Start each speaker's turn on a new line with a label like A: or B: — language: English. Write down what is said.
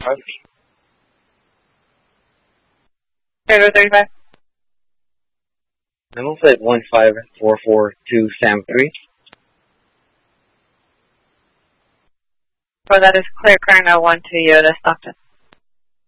A: Cargo 35.
B: Memo flight 15442 Sam 3.
A: Well, that is clear, Cargo 1 to Yoda, Stockton.